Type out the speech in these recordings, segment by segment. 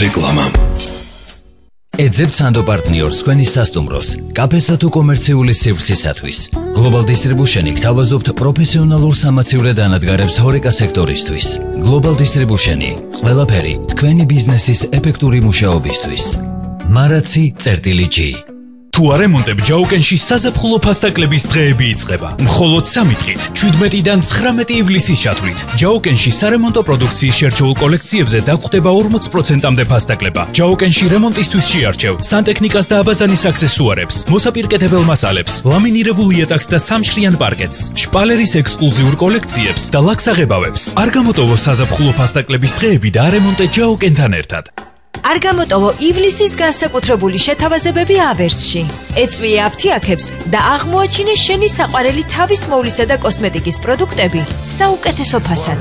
რეკლამა. ეძებთ სანდო პარტნიორს თქვენი სასტუმროს, კაფესა თუ კომერციული სივრცისათვის. Global Distribution-ი გთავაზობთ პროფესიონალურ სამაცივრე დანადგარებს ჰორეკა სექტორისთვის. Global Distribution-ი ყველაფერი თქვენი ბიზნესის ეფექტური მუშაობისთვის. Maraci.G თუ არემონტებ ჯაუკენში საზაფხულო ფასტაკლების დღეები იწყება. მხოლოდ 3 დღით, 17-დან 19 ივლისის ჩათვლით. ჯაუკენში სარემონტო პროდუქციის შერჩეულ კოლექციებზე დაგხვდება 40%-მდე ფასტაკლება. ჯაუკენში რემონტისთვის შეარჩევ სანტექნიკას და აბაზანის აქსესუარებს, მოსაპირკეთებელ მასალებს, ლამინირებულ იატაკს და სამშრიან პარკეტს, შპალერის ექსკლუზიურ კოლექციებს და ლაქს-აღებავებს. არ გამოტოვო საზაფხულო ფასტაკლების დღეები და არემონტე ჯაუკენთან ერთად. არ გამოტოვო ივლისის განსაკუთრებული შეთავაზებები ავერსში. ეწვიე აფთიაქებს და აღმოაჩინე შენი საყვარელი თავის მოვლისა და კოსმეტიკის პროდუქტები საუკეთესო ფასად.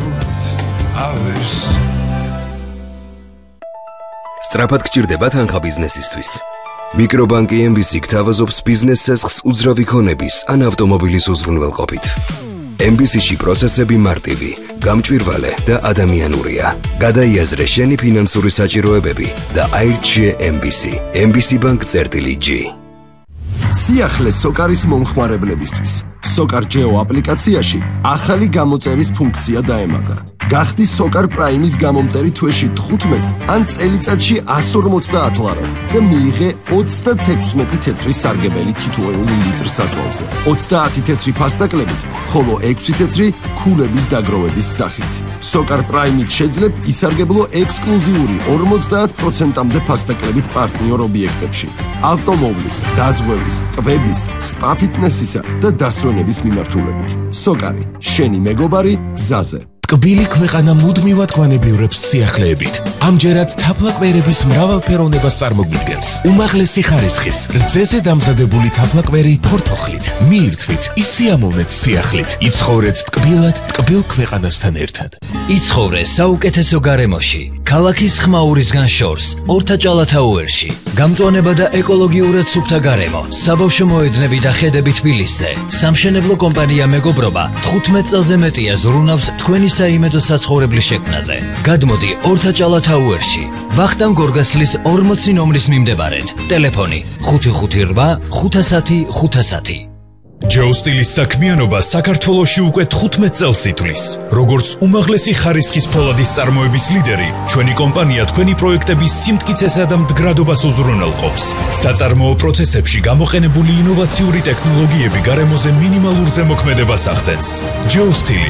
სწრაფად გჭირდება თანხა ბიზნესისთვის. მიკრობანკი MBC გთავაზობს ბიზნეს ცესხს უძრავი ქონების ან ავტომობილის უზრუნველყოფით. MBC-ში პროცესები მარტივი, გამჭვირვალე და ადამიანურია. გადაიაზრე შენი ფინანსური საჭიროებები და აირჩიე MBC. MBC-Bank.G სიახლე სოკარის მომხმარებლებისთვის. სოკარ ჯეო აპლიკაციაში ახალი გამოწერის ფუნქცია დაემატა. გახდი სოკარ პრაიმის გამომწერი თვეში 15 ან წელიწადში 150 ლარა და მიიღე 36 თეთრი სარგებელი თითოეული ლიტր საწვავზე. 30 თეთრი ფასტაკლებით, ხოლო 6 თეთრი ქულების დაგროვების სახით. სოკარ პრაიმით შეძლებ ისარგებლო ექსკლუზიური 50%-მდე ფასტაკლებით პარტნიორ ობიექტებში. ავტომობილის, დაზღვევის, ტვების, სპა ფიტნესისა და დასვენების მიმართულებით. სოკარი, შენი მეგობარი გზაზე. ტკბილი ქვეყანა მუდმივად გვანებიურებს სიახლეებით. ამჯერად თაფლაკვერების მრავალფეროვნებას წარმოგვიდგენს. უმაღლესი ხარისხის, რძეზე დამზადებული თაფლაკვერი ფორთოხლით. მიირთვით, ისიამოვნეთ სიახლით. იცხოვრეთ ტკბილად, ტკბილ ქვეყანასთან ერთად. იცხოვრე საუკეთესო გარემოში. ქალაქის ხმაურისგან შორს, ორთაჭალათაუერში. გამწვანება და ეკოლოგიურად სუფთა გარემო. საბავშვო მოედნები და ხედები თბილისზე. სამშენებლო კომპანია მეგობრობა 15 წელზე მეტია ზრუნავს თქვენი საიმედო საცხოვრებლის შექმნაზე. გადმოდი ორთაჭალათაუერში. ვახტანგ გორგასლის 40 ნომრის მიმდებარედ. ტელეფონი 558 510 510. ჯეოსტილის საქმიანობა საქართველოში უკვე 15 წელს ითვლის. როგორც უმაღლესი ხარისხის ფოლადის წარმოების ლიდერი, ჩვენი კომპანია თქვენი პროექტების სიმტკიცესა და მდგრადობას უზრუნველყოფს. საწარმოო პროცესებში გამოყენებული ინოვაციური ტექნოლოგიები გარემოზე მინიმალურ ზემოქმედებას ახდენს. ჯეოსტილი